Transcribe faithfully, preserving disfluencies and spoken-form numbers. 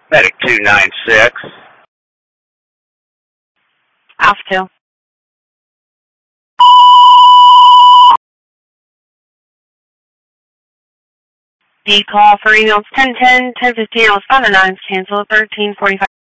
Medic two nine six. Off two. The call for emails ten ten, ten fifteen, I was found a nine, cancel thirteen forty-five.